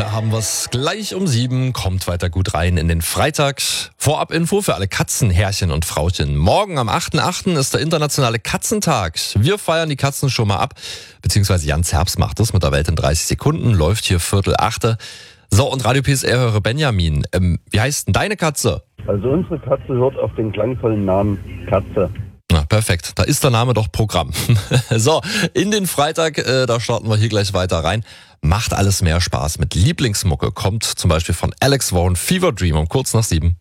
Da haben wir es gleich um 7. Kommt weiter gut rein in den Freitag. Vorab-Info für alle Katzenherrchen und Frauchen. Morgen am 8.8. ist der internationale Katzentag. Wir feiern die Katzen schon mal ab. Beziehungsweise Jan Zerbst macht das mit der Welt in 30 Sekunden. Läuft hier 7:45. So, und Radio PSR-Hörer Benjamin. Wie heißt denn deine Katze? Also unsere Katze hört auf den klangvollen Namen Katze. Na, perfekt. Da ist der Name doch Programm. So, in den Freitag, da starten wir hier gleich weiter rein. Macht alles mehr Spaß mit Lieblingsmucke. Kommt zum Beispiel von Alex Warren, Fever Dream um kurz nach 7.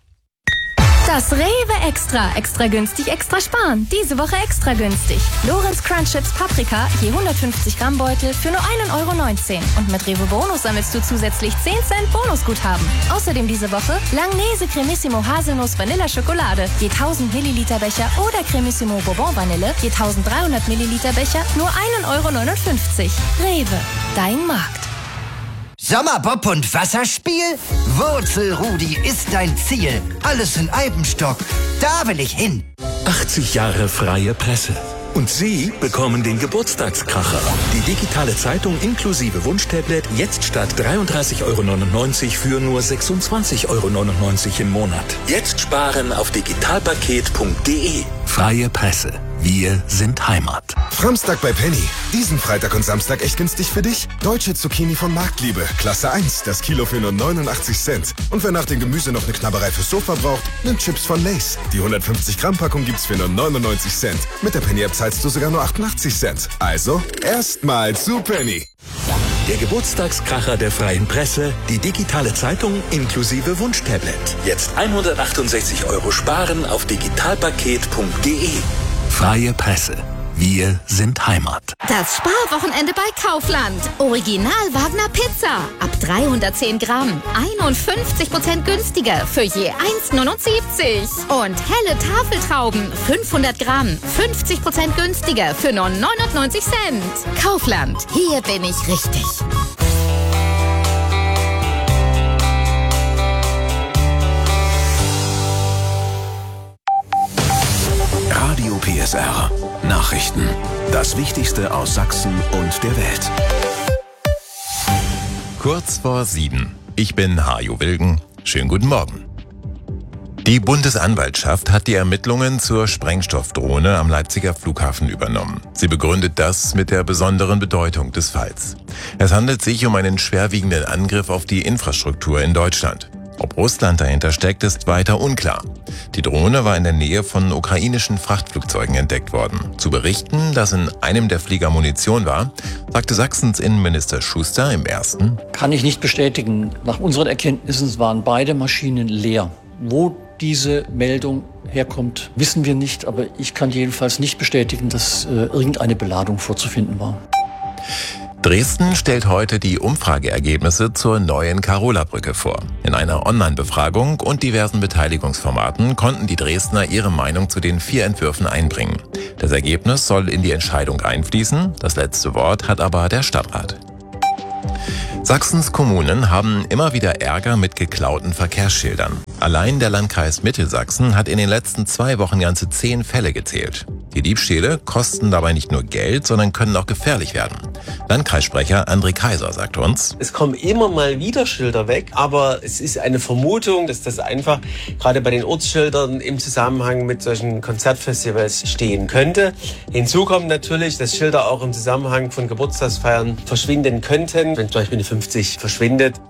Das Rewe Extra. Extra günstig, extra sparen. Diese Woche extra günstig. Lorenz Crunch Chips Paprika, je 150 Gramm Beutel für nur 1,19 €. Und mit Rewe Bonus sammelst du zusätzlich 10 Cent Bonusguthaben. Außerdem diese Woche Langnese Cremissimo Haselnuss Vanilla Schokolade, je 1000 Milliliter Becher oder Cremissimo Bourbon Vanille, je 1300 Milliliter Becher, nur 1,59 €. Rewe, dein Markt. Sommerbob und Wasserspiel? Wurzelrudi ist dein Ziel. Alles in Eibenstock. Da will ich hin. 80 Jahre freie Presse. Und Sie bekommen den Geburtstagskracher. Die digitale Zeitung inklusive Wunschtablet jetzt statt 33,99 € für nur 26,99 € im Monat. Jetzt sparen auf digitalpaket.de. Freie Presse. Wir sind Heimat. Samstag bei Penny. Diesen Freitag und Samstag echt günstig für dich? Deutsche Zucchini von Marktliebe. Klasse 1. Das Kilo für nur 89 Cent. Und wer nach dem Gemüse noch eine Knabberei fürs Sofa braucht, nimmt Chips von Lay's. Die 150 Gramm Packung gibt's für nur 99 Cent. Mit der Penny App zahlst du sogar nur 88 Cent. Also, erstmal zu Penny. Der Geburtstagskracher der freien Presse, die digitale Zeitung inklusive Wunschtablet. Jetzt 168 € sparen auf digitalpaket.de. Freie Presse. Wir sind Heimat. Das Sparwochenende bei Kaufland. Original Wagner Pizza. Ab 310 Gramm. 51% günstiger für je 1,79 €. Und helle Tafeltrauben. 500 Gramm. 50% günstiger für nur 99 Cent. Kaufland. Hier bin ich richtig. Radio PSR. Nachrichten. Das Wichtigste aus Sachsen und der Welt. Kurz vor 7. Ich bin Hajo Wilgen. Schönen guten Morgen. Die Bundesanwaltschaft hat die Ermittlungen zur Sprengstoffdrohne am Leipziger Flughafen übernommen. Sie begründet das mit der besonderen Bedeutung des Falls. Es handelt sich um einen schwerwiegenden Angriff auf die Infrastruktur in Deutschland. Ob Russland dahinter steckt, ist weiter unklar. Die Drohne war in der Nähe von ukrainischen Frachtflugzeugen entdeckt worden. Zu berichten, dass in einem der Flieger Munition war, sagte Sachsens Innenminister Schuster im ersten: Kann ich nicht bestätigen. Nach unseren Erkenntnissen waren beide Maschinen leer. Wo diese Meldung herkommt, wissen wir nicht, aber ich kann jedenfalls nicht bestätigen, dass irgendeine Beladung vorzufinden war. Dresden stellt heute die Umfrageergebnisse zur neuen Karola-Brücke vor. In einer Online-Befragung und diversen Beteiligungsformaten konnten die Dresdner ihre Meinung zu den 4 Entwürfen einbringen. Das Ergebnis soll in die Entscheidung einfließen, das letzte Wort hat aber der Stadtrat. Sachsens Kommunen haben immer wieder Ärger mit geklauten Verkehrsschildern. Allein der Landkreis Mittelsachsen hat in den letzten 2 Wochen ganze 10 Fälle gezählt. Die Diebstähle kosten dabei nicht nur Geld, sondern können auch gefährlich werden. Landkreissprecher André Kaiser sagt uns: Es kommen immer mal wieder Schilder weg, aber es ist eine Vermutung, dass das einfach gerade bei den Ortsschildern im Zusammenhang mit solchen Konzertfestivals stehen könnte. Hinzu kommt natürlich, dass Schilder auch im Zusammenhang von Geburtstagsfeiern verschwinden könnten, wenn zum Beispiel eine 50 verschwindet.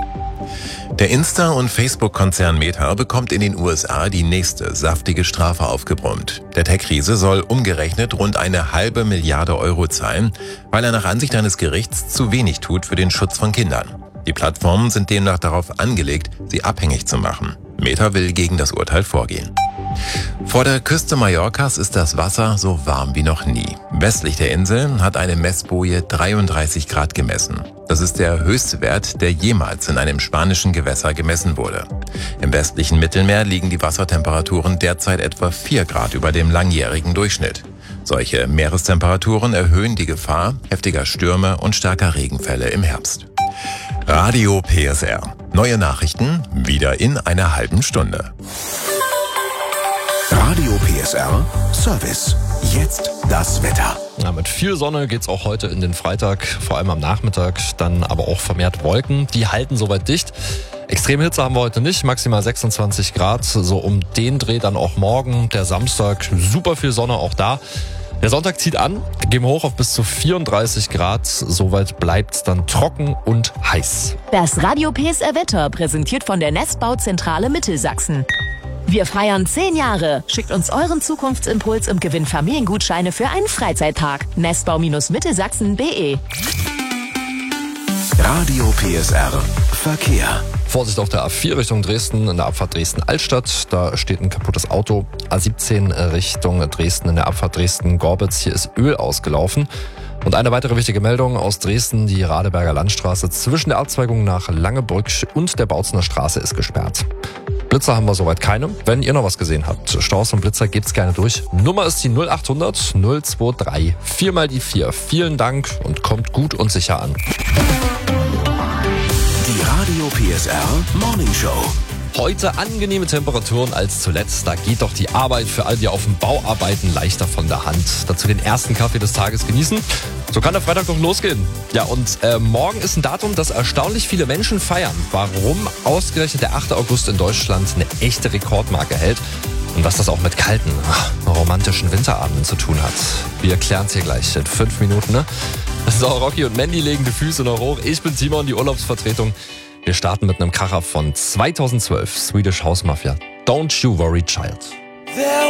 Der Insta- und Facebook-Konzern Meta bekommt in den USA die nächste saftige Strafe aufgebrummt. Der Tech-Riese soll umgerechnet rund 1,5 Milliarde € zahlen, weil er nach Ansicht eines Gerichts zu wenig tut für den Schutz von Kindern. Die Plattformen sind demnach darauf angelegt, sie abhängig zu machen. Meta will gegen das Urteil vorgehen. Vor der Küste Mallorcas ist das Wasser so warm wie noch nie. Westlich der Insel hat eine Messboje 33 Grad gemessen. Das ist der höchste Wert, der jemals in einem spanischen Gewässer gemessen wurde. Im westlichen Mittelmeer liegen die Wassertemperaturen derzeit etwa 4 Grad über dem langjährigen Durchschnitt. Solche Meerestemperaturen erhöhen die Gefahr heftiger Stürme und starker Regenfälle im Herbst. Radio PSR. Neue Nachrichten wieder in einer halben Stunde. Radio PSR Service. Jetzt das Wetter. Ja, mit viel Sonne geht's auch heute in den Freitag, vor allem am Nachmittag, dann aber auch vermehrt Wolken. Die halten soweit dicht. Extreme Hitze haben wir heute nicht, maximal 26 Grad. So um den Dreh dann auch morgen. Der Samstag, super viel Sonne auch da. Der Sonntag zieht an, gehen hoch auf bis zu 34 Grad. Soweit bleibt's dann trocken und heiß. Das Radio PSR Wetter präsentiert von der Nestbauzentrale Mittelsachsen. Wir feiern 10 Jahre. Schickt uns euren Zukunftsimpuls und gewinnt Familiengutscheine für einen Freizeittag. Nestbau-mittelsachsen.de. Radio PSR Verkehr. Vorsicht auf der A4 Richtung Dresden, in der Abfahrt Dresden-Altstadt. Da steht ein kaputtes Auto. A17 Richtung Dresden, in der Abfahrt Dresden-Gorbitz. Hier ist Öl ausgelaufen. Und eine weitere wichtige Meldung aus Dresden. Die Radeberger Landstraße zwischen der Abzweigung nach Langebrück und der Bautzener Straße ist gesperrt. Blitzer haben wir soweit keine. Wenn ihr noch was gesehen habt, Staus und Blitzer, gebt's gerne durch. Nummer ist die 0800 023 4 mal die 4. Vielen Dank und kommt gut und sicher an. Die Radio PSR Morning Show. Heute angenehme Temperaturen als zuletzt. Da geht doch die Arbeit für all die auf dem Bau arbeiten leichter von der Hand. Dazu den ersten Kaffee des Tages genießen. So kann der Freitag doch losgehen. Ja, und morgen ist ein Datum, das erstaunlich viele Menschen feiern. Warum ausgerechnet der 8. August in Deutschland eine echte Rekordmarke hält und was das auch mit kalten, romantischen Winterabenden zu tun hat. Wir klären es hier gleich in 5 Minuten. Ne? So, Rocky und Mandy legen die Füße noch hoch. Ich bin Timon, die Urlaubsvertretung. Wir starten mit einem Kracher von 2012, Swedish House Mafia. Don't You Worry Child.